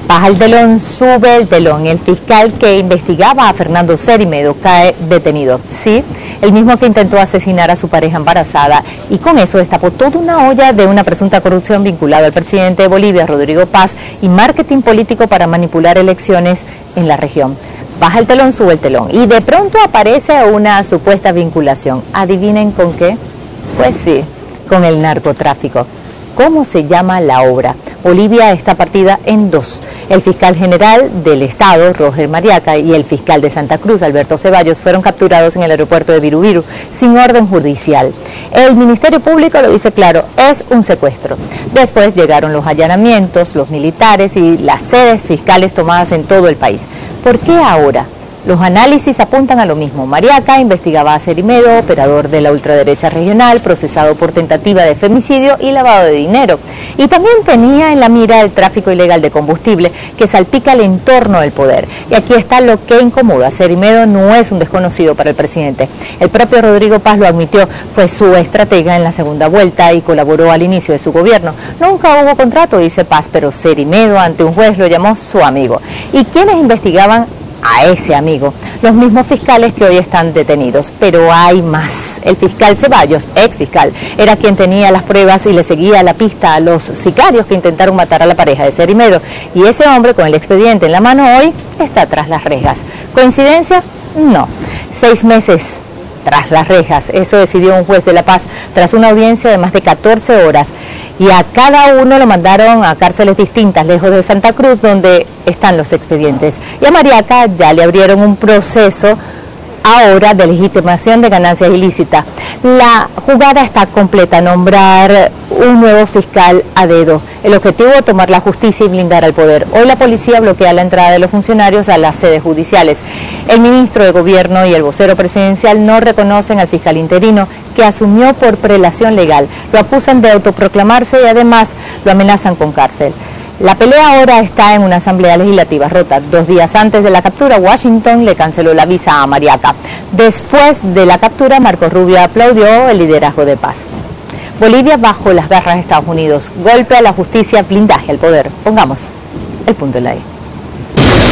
Baja el telón, sube el telón. El fiscal que investigaba a Fernando Cerimedo cae detenido. Sí, el mismo que intentó asesinar a su pareja embarazada y con eso destapó toda una olla de una presunta corrupción vinculada al presidente de Bolivia, Rodrigo Paz, y marketing político para manipular elecciones en la región. Baja el telón, sube el telón. Y de pronto aparece una supuesta vinculación. ¿Adivinen con qué? Pues sí, con el narcotráfico. ¿Cómo se llama la obra? Bolivia está partida en dos. El fiscal general del estado, Roger Mariaca, y el fiscal de Santa Cruz, Alberto Ceballos, fueron capturados en el aeropuerto de Virubiru sin orden judicial. El Ministerio Público lo dice claro, es un secuestro. Después llegaron los allanamientos, los militares y las sedes fiscales tomadas en todo el país. ¿Por qué ahora? Los análisis apuntan a lo mismo. Mariaca investigaba a Cerimedo, operador de la ultraderecha regional, procesado por tentativa de femicidio y lavado de dinero. Y también tenía en la mira el tráfico ilegal de combustible que salpica el entorno del poder. Y aquí está lo que incomoda. Cerimedo no es un desconocido para el presidente. El propio Rodrigo Paz lo admitió, fue su estratega en la segunda vuelta y colaboró al inicio de su gobierno. Nunca hubo contrato, dice Paz, pero Cerimedo ante un juez lo llamó su amigo. ¿Y quiénes investigaban a ese amigo? Los mismos fiscales que hoy están detenidos, pero hay más. El fiscal Ceballos, ex fiscal, era quien tenía las pruebas y le seguía la pista a los sicarios que intentaron matar a la pareja de Cerimedo, y ese hombre con el expediente en la mano hoy está tras las rejas. ¿Coincidencia? No. 6 meses tras las rejas, eso decidió un juez de La Paz tras una audiencia de más de 14 horas. Y a cada uno lo mandaron a cárceles distintas, lejos de Santa Cruz, donde están los expedientes. Y a Mariaca ya le abrieron un proceso ahora de legitimación de ganancias ilícitas. La jugada está completa, nombrar un nuevo fiscal a dedo. El objetivo, tomar la justicia y blindar al poder. Hoy la policía bloquea la entrada de los funcionarios a las sedes judiciales. El ministro de Gobierno y el vocero presidencial no reconocen al fiscal interino que asumió por prelación legal. Lo acusan de autoproclamarse y además lo amenazan con cárcel. La pelea ahora está en una asamblea legislativa rota. 2 días antes de la captura, Washington le canceló la visa a Mariaca. Después de la captura, Marco Rubio aplaudió el liderazgo de Paz. Bolivia bajo las garras de Estados Unidos. Golpe a la justicia, blindaje al poder. Pongamos el punto en la I.